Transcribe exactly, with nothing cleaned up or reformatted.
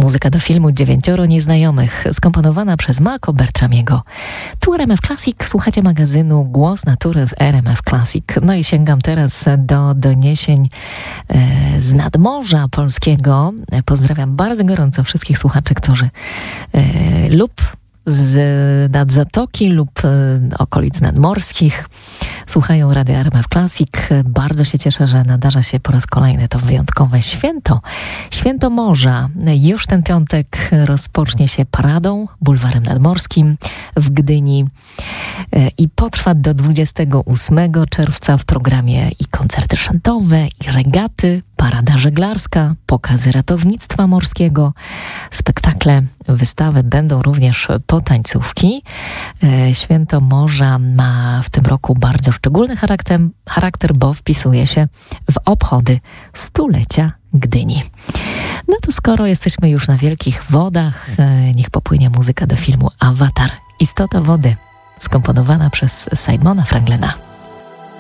Muzyka do filmu Dziewięcioro Nieznajomych, skomponowana przez Marco Bertramiego. Tu R M F Classic, słuchacie magazynu Głos Natury w R M F Classic. No i sięgam teraz do doniesień e, z nadmorza polskiego. Pozdrawiam bardzo gorąco wszystkich słuchaczy, którzy e, lub z nad zatoki lub e, okolic nadmorskich słuchają Radia R M F Classic. Bardzo się cieszę, że nadarza się po raz kolejny to wyjątkowe święto. Święto Morza. Już ten piątek rozpocznie się paradą bulwarem nadmorskim w Gdyni e, i potrwa do dwudziestego ósmego czerwca w programie i koncerty szantowe, i regaty, parada żeglarska, pokazy ratownictwa morskiego, spektakle, wystawy, będą również potańcówki. E, Święto Morza ma w tym roku bardzo szczególny charakter, charakter, bo wpisuje się w obchody stulecia Gdyni. No to skoro jesteśmy już na wielkich wodach, e, niech popłynie muzyka do filmu Awatar. Istota wody, skomponowana przez Simona Franklina.